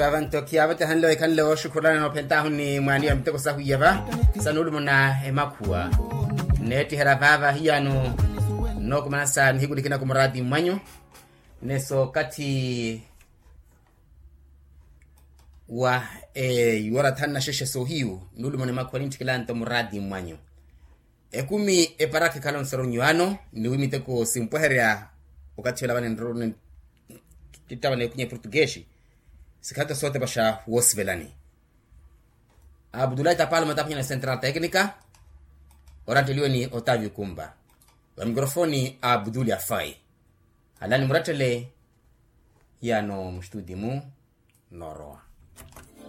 baba ntokia bata hanlo ikanlo shukrani no penta huni mwani ya mteko sahu yaba sanulu mona emakua neti hera baba hiyano no kumanasa nhiguli kina kumuradi mwanyo neso kati wa yuara tana sheshe sohiu nulu mona emakua nintikilanto muradi mwanyo ekumi eparake kalon saronyuano ni wimiteko simpoherea wakati wala bane kitabane kunye portugeshi sikata sote basha wosvelani Abdullah Tapalo matapnya na Central Technica oranteliwe ni Otavio Kumba wa mikrofoni Abdul Afai halani muratele yano mstudimu noroa